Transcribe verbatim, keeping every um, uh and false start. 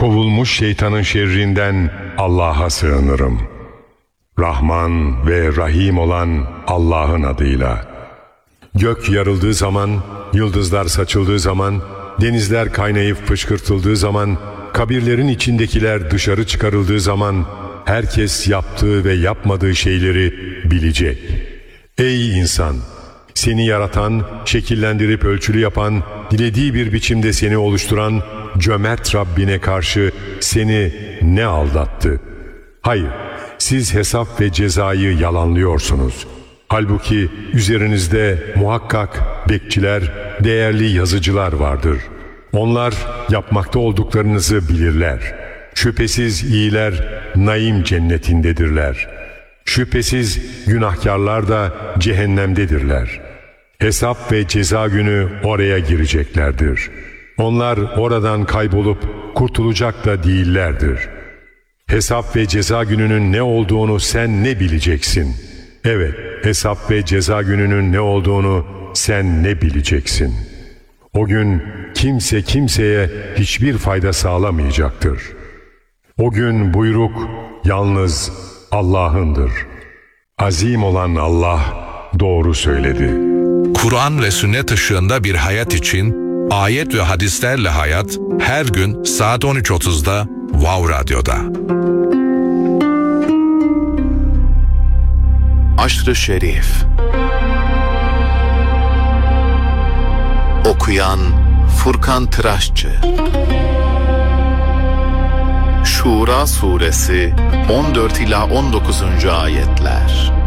kovulmuş şeytanın şerrinden Allah'a sığınırım. Rahman ve Rahim olan Allah'ın adıyla. Gök yarıldığı zaman, yıldızlar saçıldığı zaman, denizler kaynayıp fışkırtıldığı zaman, kabirlerin içindekiler dışarı çıkarıldığı zaman, herkes yaptığı ve yapmadığı şeyleri bilecek. Ey insan! Seni yaratan, şekillendirip ölçülü yapan, dilediği bir biçimde seni oluşturan cömert Rabbine karşı seni ne aldattı? Hayır, siz hesap ve cezayı yalanlıyorsunuz. Halbuki üzerinizde muhakkak bekçiler, değerli yazıcılar vardır. Onlar yapmakta olduklarınızı bilirler. Şüphesiz iyiler naim cennetindedirler. Şüphesiz günahkarlar da cehennemdedirler. Hesap ve ceza günü oraya gireceklerdir. Onlar oradan kaybolup kurtulacak da değillerdir. Hesap ve ceza gününün ne olduğunu sen ne bileceksin? Evet, hesap ve ceza gününün ne olduğunu sen ne bileceksin? O gün kimse kimseye hiçbir fayda sağlamayacaktır. O gün buyruk yalnız Allah'ındır. Azim olan Allah doğru söyledi. Kur'an ve sünnet ışığında bir hayat için ayet ve hadislerle hayat her gün saat on üç otuzda Wow Radyo'da. Aşr-ı Şerif. Okuyan Furkan Tıraşçı. Şura Suresi on dört ila on dokuzuncu ayetler.